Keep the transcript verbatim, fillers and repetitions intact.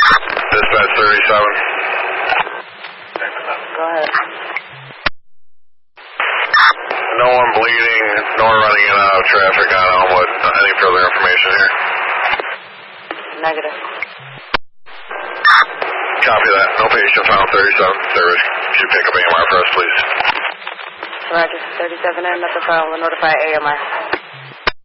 Dispatch thirty-seven. Go ahead. No one bleeding, nor running in and out of traffic on Elmwood. Any further information here? Negative. Copy that. No patient found. thirty-seven service. Could you pick up A M R for us, please? Roger. thirty-seven in, let the file, notify A M R.